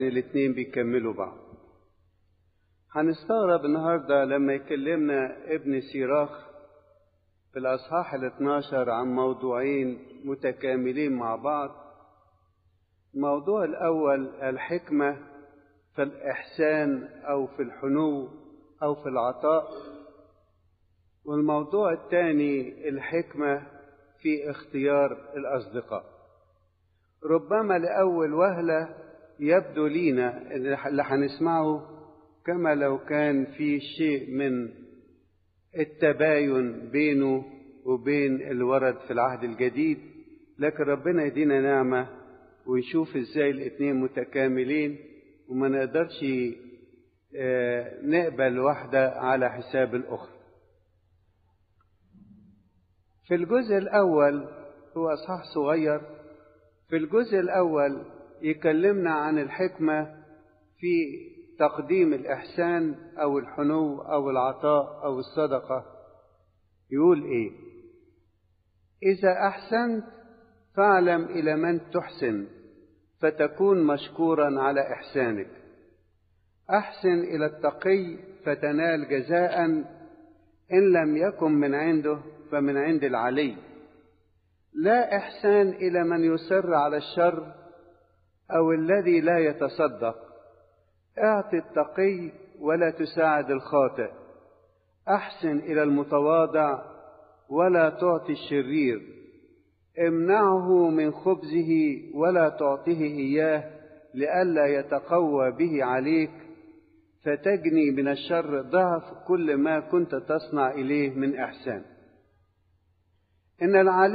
الاتنين بيكملوا بعض. هنستغرب النهاردة لما يكلمنا ابن سيراخ في الأصحاح 12 عن موضوعين متكاملين مع بعض. الموضوع الأول الحكمة في الإحسان أو في الحنو أو في العطاء، والموضوع الثاني الحكمة في اختيار الأصدقاء. ربما لأول وهلة يبدو لينا اللي هنسمعه كما لو كان في شيء من التباين بينه وبين الورد في العهد الجديد، لكن ربنا يدينا نعمة ونشوف ازاي الاتنين متكاملين وما نقدرش نقبل واحدة على حساب الأخرى. في الجزء الأول هو أصحاح صغير. في الجزء الأول يكلمنا عن الحكمة في تقديم الإحسان أو الحنو أو العطاء أو الصدقة. يقول إيه؟ إذا أحسنت فاعلم إلى من تحسن فتكون مشكورا على إحسانك. أحسن إلى التقي فتنال جزاء، إن لم يكن من عنده فمن عند العلي. لا إحسان إلى من يصر على الشر أو الذي لا يتصدق. اعط التقي ولا تساعد الخاطئ. أحسن إلى المتواضع ولا تعطي الشرير. امنعه من خبزه ولا تعطيه إياه لئلا يتقوى به عليك، فتجني من الشر ضعف كل ما كنت تصنع إليه من إحسان. إن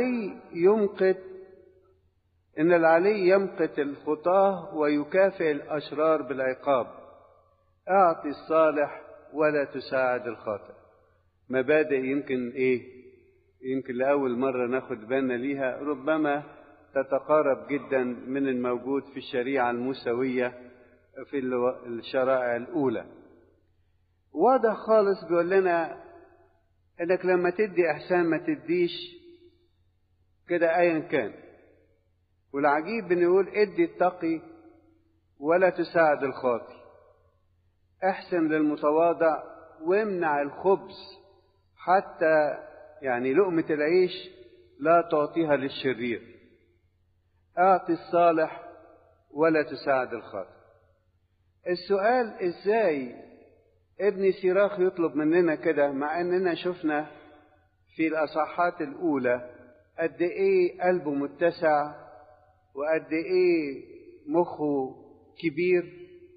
العلي يمقت الخطاه ويكافئ الأشرار بالعقاب. أعطي الصالح ولا تساعد الخاطئ. مبادئ يمكن لأول مرة ناخد بالنا ليها، ربما تتقارب جدا من الموجود في الشريعة الموسوية في الشرائع الأولى. واضح خالص بيقول لنا إنك لما تدي إحسان ما تديش كده أيا كان. والعجيب إنه يقول ادي التقي ولا تساعد الخاطي. احسن للمتواضع وامنع الخبز، حتى لقمة العيش لا تعطيها للشرير. اعطي الصالح ولا تساعد الخاطئ. السؤال ازاي ابن سيراخ يطلب مننا كده، مع اننا شفنا في الاصحاحات الاولى قد ايه قلبه متسع وقد ايه مخه كبير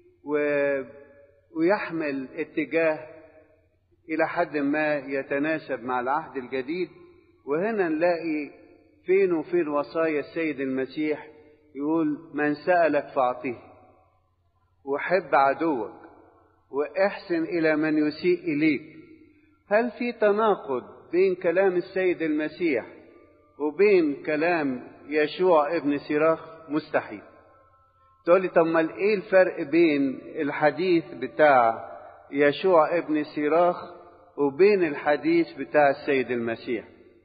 ويحمل اتجاه الى حد ما يتناسب مع العهد الجديد. وهنا نلاقي فين وفين وصايا السيد المسيح، يقول من سألك فاعطيه، وحب عدوك، واحسن الى من يسيء اليك. هل في تناقض بين كلام السيد المسيح وبين كلام يشوع ابن سيراخ؟ مستحيل. تقول لي طب ما ايه الفرق بين الحديث بتاع يشوع ابن سيراخ وبين الحديث بتاع السيد المسيح؟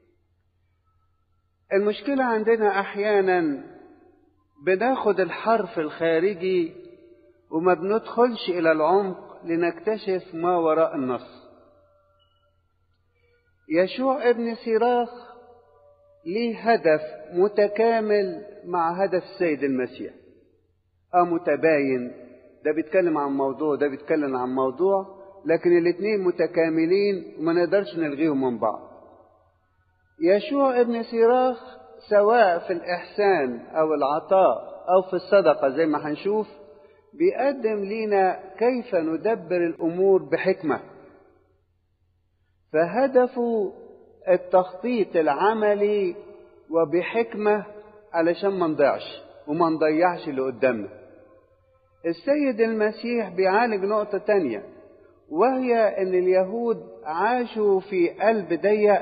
المشكلة عندنا احيانا بناخد الحرف الخارجي وما بندخلش الى العمق لنكتشف ما وراء النص. يشوع ابن سيراخ ليه هدف متكامل مع هدف السيد المسيح. متباين، ده بيتكلم عن موضوع ده بيتكلم عن موضوع، لكن الاثنين متكاملين وما نقدرش نلغيهم من بعض. يشوع ابن سيراخ سواء في الإحسان أو العطاء أو في الصدقة زي ما هنشوف بيقدم لنا كيف ندبر الأمور بحكمة. فهدفه التخطيط العملي وبحكمة علشان ما نضيعش وما نضيعش اللي قدامنا. السيد المسيح بيعالج نقطة تانية، وهي ان اليهود عاشوا في قلب ضيق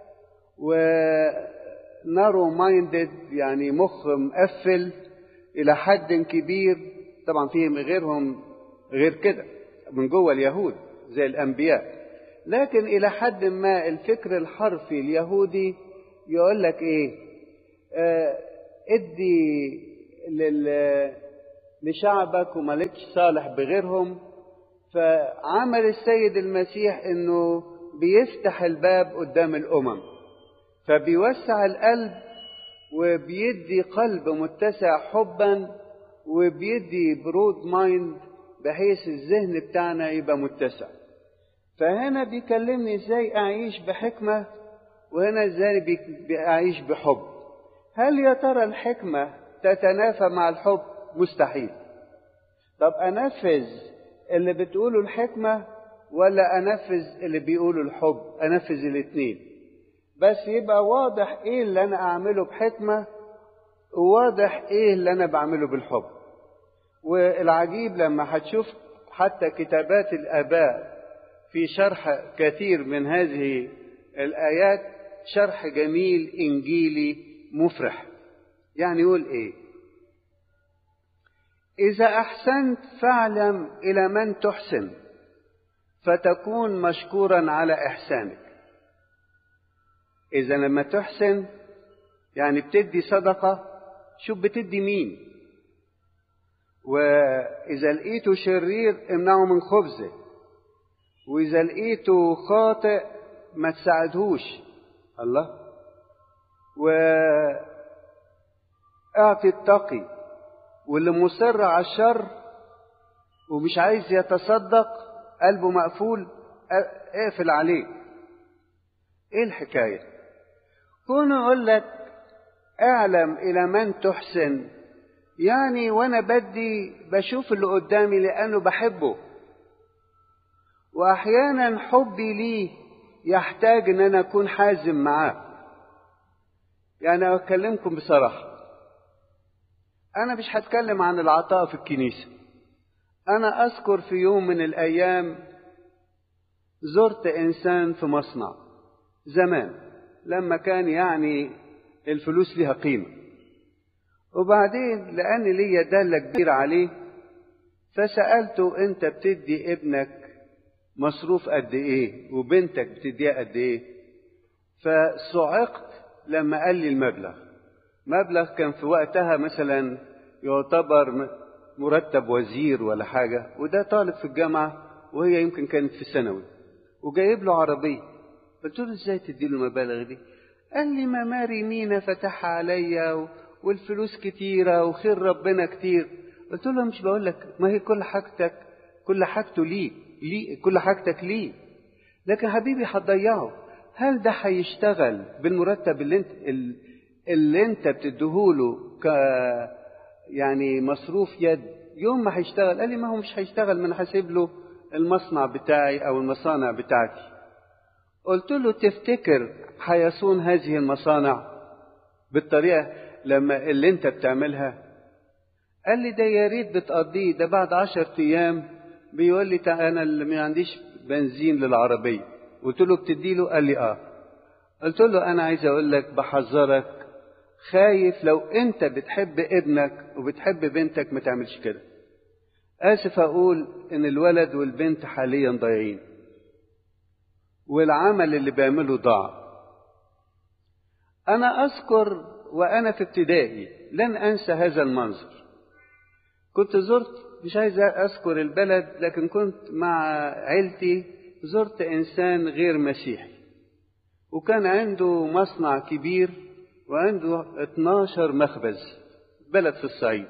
ونارو مايندد، مخ مقفل الى حد كبير. طبعا فيهم غيرهم غير كده من جوه اليهود زي الانبياء، لكن الى حد ما الفكر الحرفي اليهودي يقول لك ايه؟ ادي لشعبك ومالكش صالح بغيرهم. فعمل السيد المسيح انه بيفتح الباب قدام الامم، فبيوسع القلب وبيدي قلب متسع حبا، وبيدي برود مايند بحيث الذهن بتاعنا يبقى متسع. فهنا بيكلمني ازاي اعيش بحكمة، وهنا ازاي اعيش بحب. هل يا ترى الحكمة تتنافى مع الحب؟ مستحيل. طب انفذ اللي بتقوله الحكمة ولا انفذ اللي بيقوله الحب؟ انفذ الاتنين، بس يبقى واضح ايه اللي انا اعمله بحكمة وواضح ايه اللي انا بعمله بالحب. والعجيب لما هتشوف حتى كتابات الآباء في شرح كثير من هذه الآيات، شرح جميل إنجيلي مفرح. يعني يقول إيه؟ إذا أحسنت فاعلم إلى من تحسن فتكون مشكورا على إحسانك. إذا لما تحسن يعني بتدي صدقة، شوف بتدي مين. وإذا لقيته شرير امنعه من خبزه، وإذا لقيته خاطئ ما تساعدهوش. الله. واعطي التقي، واللي مصر على الشر ومش عايز يتصدق قلبه مقفول اقفل عليه. ايه الحكاية؟ كونه يقول لك اعلم الى من تحسن، يعني وانا بدي بشوف اللي قدامي لانه بحبه، واحيانا حبي ليه يحتاج ان انا اكون حازم معاه. يعني اكلمكم بصراحة، انا مش هتكلم عن العطاء في الكنيسة. انا اذكر في يوم من الايام زرت انسان في مصنع زمان لما كان يعني الفلوس ليها قيمة، وبعدين لأن ليا دالة كبيرة عليه فسألته انت بتدي ابنك مصروف قد ايه وبنتك بتديها قد ايه؟ فصعقت لما قال لي مبلغ كان في وقتها مثلا يعتبر مرتب وزير ولا حاجة، وده طالب في الجامعة وهي يمكن كانت في ثانوي، وجايب له عربية. قلت له ازاي تدي له المبالغ دي؟ قال لي ما ماري مينا فتحها عليا والفلوس كتيرة وخير ربنا كتير. قلت له مش بقول لك ما هي كل حاجته ليه كل حاجتك ليه، لكن حبيبي هتضيعه. هل ده هيشتغل بالمرتب اللي انت بتديهوله يعني مصروف يد يوم ما هيشتغل؟ قال لي ما هو مش هيشتغل، من حاسب له المصنع بتاعي او المصانع بتاعتي. قلت له تفتكر هيصون هذه المصانع بالطريقة لما اللي انت بتعملها؟ قال لي ده يا ريت بتقضيه، ده بعد 10 ايام بيقول لي انا اللي ما عنديش بنزين للعربية. قلت له بتديله؟ قال لي اه. قلت له انا عايز اقول لك بحذرك، خايف لو انت بتحب ابنك وبتحب بنتك ما تعملش كده. اسف اقول ان الولد والبنت حاليا ضايعين، والعمل اللي بيعمله ضاع. انا اذكر وانا في ابتدائي لن انسى هذا المنظر. كنت زرت، مش عايز اذكر البلد، لكن كنت مع عيلتي زرت انسان غير مسيحي، وكان عنده مصنع كبير وعنده 12 مخبز، بلد في الصعيد،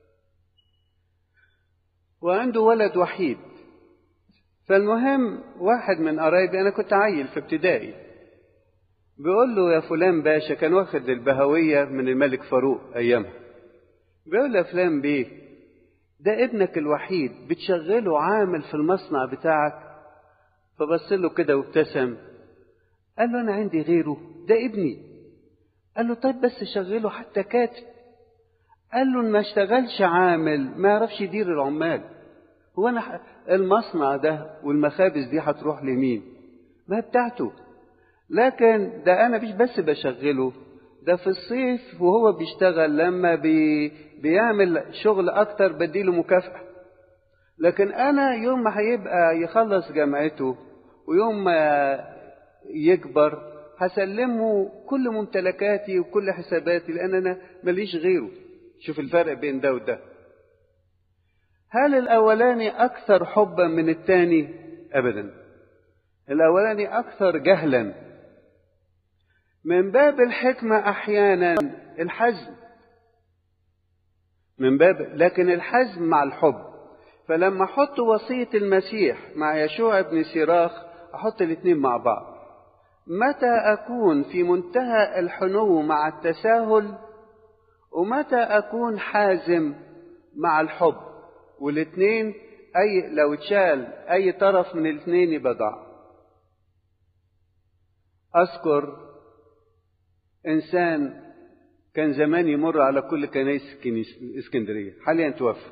وعنده ولد وحيد. فالمهم واحد من قرايبي، انا كنت عيل في ابتدائي، بيقول له يا فلان باشا، كان واخد البهوية من الملك فاروق ايامها، بيقول له يا فلان بيه، ده ابنك الوحيد بتشغله عامل في المصنع بتاعك؟ فبص له كده وابتسم، قال له انا عندي غيره، ده ابني. قال له طيب بس شغله حتى كاتب. قال له ان ما اشتغلش عامل ما يعرفش يدير العمال. هو انا المصنع ده والمخابز دي هتروح لمين؟ ما بتاعته. لكن ده انا مش بس بشغله، ده في الصيف وهو بيشتغل لما بيعمل شغل اكتر بديله مكافأة. لكن انا يوم ما هيبقى يخلص جامعته ويوم ما يكبر هسلمه كل ممتلكاتي وكل حساباتي، لان انا ماليش غيره. شوف الفرق بين ده وده. هل الأولاني أكثر حبا من الثاني؟ أبدا، الأولاني أكثر جهلا. من باب الحكمة أحيانا الحزم، من باب، لكن الحزم مع الحب. فلما أحط وصية المسيح مع يشوع بن سيراخ أحط الاثنين مع بعض. متى أكون في منتهى الحنو مع التساهل، ومتى أكون حازم مع الحب، والاثنين لو اتشال أي طرف من الاثنين يبقى ضاع. أذكر إنسان كان زمان يمر على كل كنائس اسكندرية، حاليا توفى،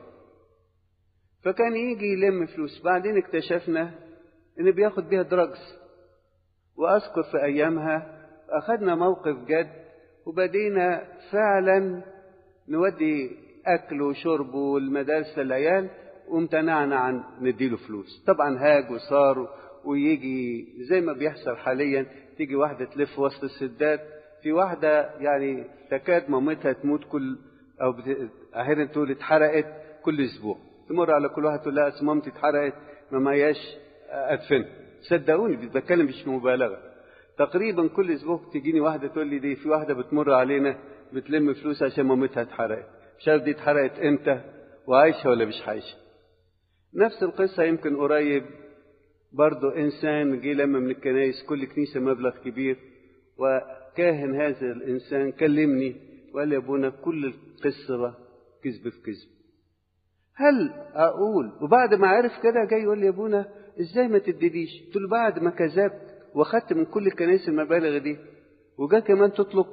فكان يجي يلم فلوس. بعدين اكتشفنا إنه بياخد بيها دراجز. وأذكر في أيامها أخذنا موقف جد، وبدينا فعلا نودي أكل وشرب والمدارس للعيال، وامتنعنا عن نديله فلوس. طبعا هاج وصار، ويجي زي ما بيحصل حاليا، تيجي واحدة تلف وسط السدات. في واحدة يعني تكاد مامتها تموت أو أحيانا تقول اتحرقت كل أسبوع، تمر على كل واحد تقول لها أصل مامتي اتحرقت ما ياش أدفن. صدقوني بتكلم مش مبالغة، تقريبا كل أسبوع تجيني واحدة تقول لي دي في واحدة بتمر علينا بتلم فلوس عشان مامتها اتحرقت، مش عارف دي اتحرقت امتى وعايشة ولا مش عايشة. نفس القصة يمكن قريب برضو إنسان جه لما من الكنائس، كل كنيسة مبلغ كبير، وكاهن هذا الإنسان كلمني وقال لي يا ابونا كل القصة كذب في كذب. هل أقول وبعد ما عرف كده جاي يقول لي يا ابونا إزاي ما تديليش؟ قلت له بعد ما كذبت واخدت من كل الكنائس المبالغ دي وجا كمان تطلب؟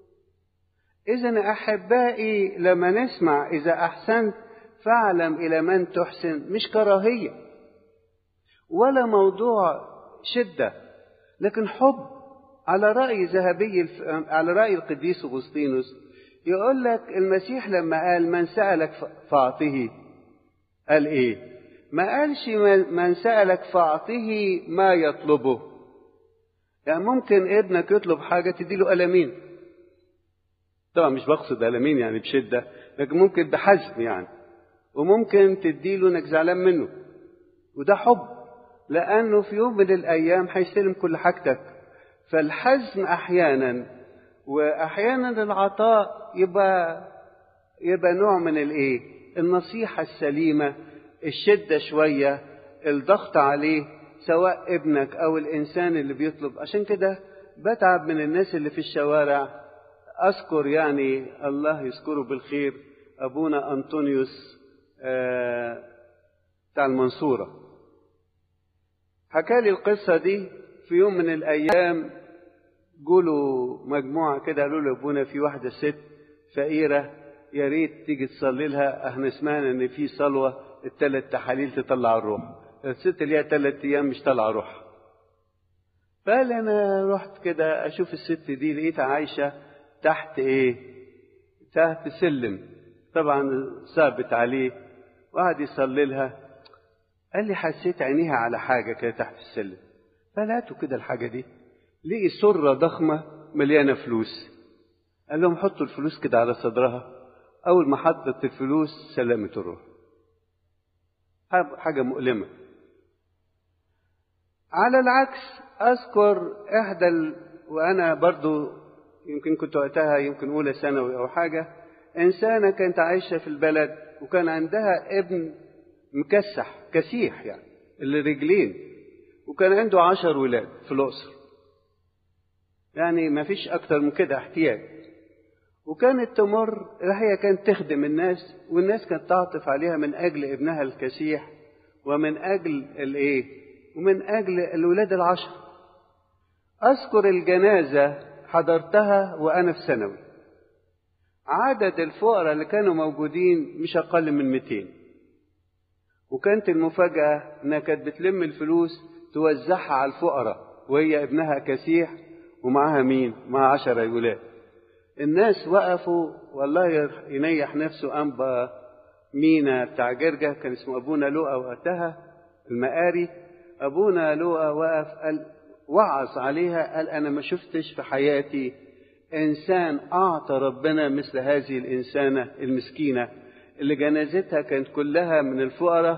إذن أحبائي لما نسمع إذا أحسنت فاعلم إلى من تحسن، مش كراهية ولا موضوع شدة، لكن حب. على رأي القديس أغسطينوس يقول لك المسيح لما قال من سألك فأعطه، قال إيه؟ ما قالش من سألك فأعطه ما يطلبه. يعني ممكن ابنك يطلب حاجة تديله قلمين، طبعا مش بقصد قلمين يعني بشدة، لكن ممكن بحزم يعني، وممكن تديله انك زعلان منه، وده حب، لأنه في يوم من الأيام هيستلم كل حاجتك. فالحزم أحيانا، وأحيانا العطاء يبقى نوع من النصيحة السليمة، الشدة شوية، الضغط عليه، سواء ابنك أو الإنسان اللي بيطلب. عشان كده بتعب من الناس اللي في الشوارع. أذكر يعني الله يذكره بالخير أبونا أنطونيوس بتاع المنصورة، حكى لي القصة دي. في يوم من الأيام قولوا مجموعة كده قالوا له أبونا في واحدة ست فقيرة يا ريت تيجي تصلي لها، احنا سمعنا ان في صلوة ال3 تحاليل تطلع الروح. الست اللي هي 3 أيام مش طلع روح. فقال انا رحت كده اشوف الست دي، لقيتها عايشة تحت تحت سلم، طبعا صعبت عليه وقعد يصلي لها. قال لي حسيت عينيها على حاجة كده تحت السلم، فلقيته كده الحاجة دي، لقي سرة ضخمة مليانة فلوس. قال لهم حطوا الفلوس كده على صدرها. أول ما حطت الفلوس سلمت الروح. حاجة مؤلمة. على العكس أذكر وأنا برضو يمكن كنت وقتها يمكن أولى ثانوي أو حاجة، إنسانة كانت عايشة في البلد وكان عندها ابن مكسح كسيح يعني اللي رجلين، وكان عنده 10 ولاد في الأقصر، يعني ما فيش أكتر من كده احتياج. وكانت تمر، هي كانت تخدم الناس، والناس كانت تعطف عليها من أجل ابنها الكسيح ومن أجل ومن أجل الولاد 10. أذكر الجنازة حضرتها وأنا في ثانوي، عدد الفقراء اللي كانوا موجودين مش أقل من 200. وكانت المفاجأة أنها كانت بتلم الفلوس توزعها على الفقراء وهي ابنها كسيح ومعها معها 10 ولاد. الناس وقفوا، والله ينيح نفسه أنبا مينا بتاع جرجة، كان اسمه أبونا لوقا وقتها المقاري. أبونا لوقا وقف قال وعظ عليها، قال أنا ما شفتش في حياتي إنسان أعطى ربنا مثل هذه الإنسانة المسكينة اللي جنازتها كانت كلها من الفقراء